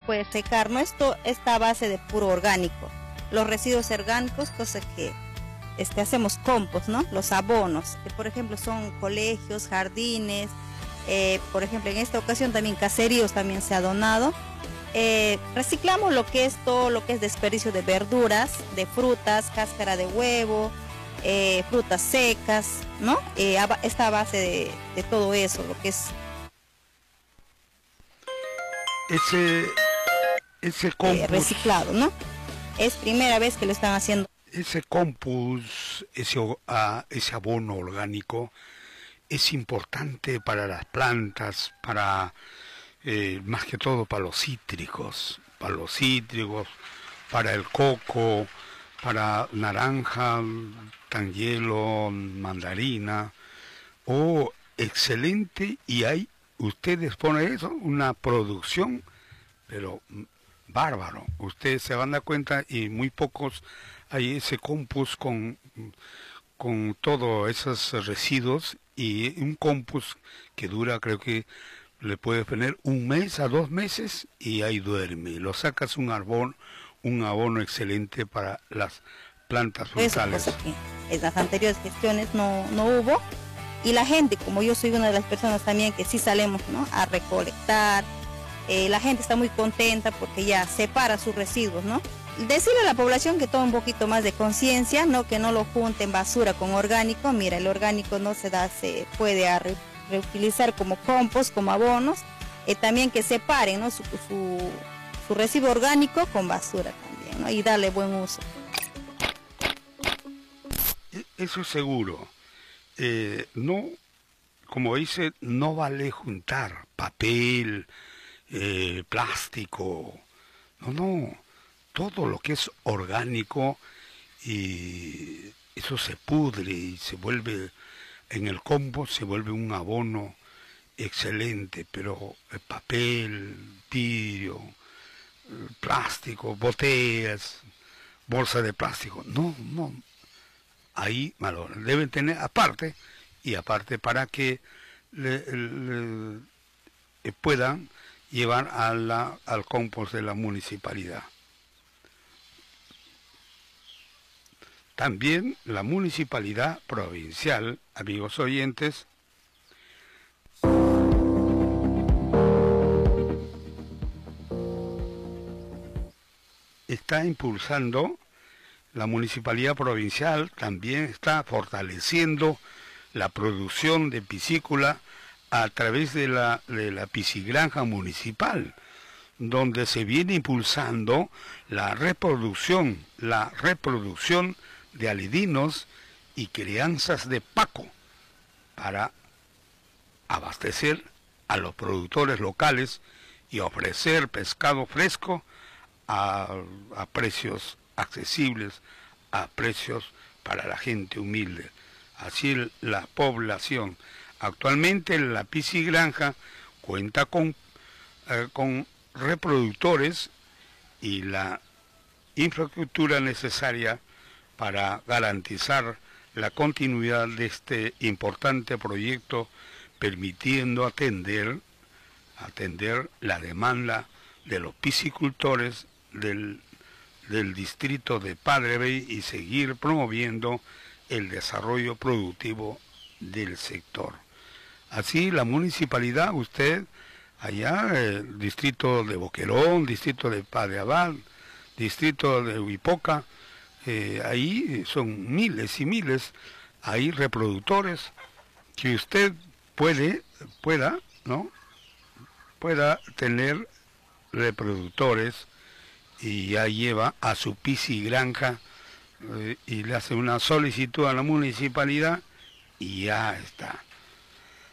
puede secar, ¿no? Esta base de puro orgánico. Los residuos orgánicos, cosa que hacemos compost, ¿no? Los abonos, que por ejemplo son colegios, jardines, por ejemplo en esta ocasión también caseríos también se ha donado. Reciclamos lo que es todo lo que es desperdicio de verduras, de frutas, cáscara de huevo, frutas secas, ¿no? Esta base de todo eso, lo que es ese compost, reciclado, ¿no? Es primera vez que lo están haciendo. Ese compost, ese abono orgánico es importante para las plantas, para más que todo para los cítricos, para el coco, para naranja, tanguelo, mandarina. Oh, excelente, y hay, ustedes ponen eso, una producción, pero bárbaro. Ustedes se van a dar cuenta y muy pocos hay ese compost con todos esos residuos, y un compost que dura, creo que le puedes poner 1 mes a 2 meses y ahí duerme. Lo sacas un abono excelente para las plantas frutales. Eso, cosa que en las anteriores gestiones no hubo, y la gente, como yo soy una de las personas también que sí salimos, ¿no?, a recolectar, la gente está muy contenta porque ya separa sus residuos, ¿no? Decirle a la población que tome un poquito más de conciencia, ¿no?, que no lo junten basura con orgánico. Mira, el orgánico no se puede reutilizar como compost, como abonos, también que separen, ¿no?, su residuo orgánico con basura también, ¿no?, y darle buen uso. Eso es seguro. No, como dice, no vale juntar papel, plástico, no, todo lo que es orgánico, y eso se pudre y se vuelve, en el compost se vuelve un abono excelente, pero el papel, vidrio, plástico, botellas, bolsas de plástico, no, ahí deben tener aparte, y aparte para que puedan llevar al compost de la municipalidad. También la municipalidad provincial, amigos oyentes, está impulsando, la municipalidad provincial también está fortaleciendo la producción de piscícola a través de la piscigranja municipal, donde se viene impulsando la reproducción de alidinos y crianzas de paco para abastecer a los productores locales y ofrecer pescado fresco a precios accesibles, a precios para la gente humilde. Así la población. Actualmente la piscigranja cuenta con reproductores y la infraestructura necesaria para garantizar la continuidad de este importante proyecto, permitiendo atender la demanda de los piscicultores del distrito de Padre Bey y seguir promoviendo el desarrollo productivo del sector. Así la municipalidad, usted allá, el distrito de Boquerón, distrito de Padre Abad, distrito de Huipoca, ahí son miles y miles, hay reproductores que usted pueda tener reproductores, y ya lleva a su piscigranja y le hace una solicitud a la municipalidad y ya está.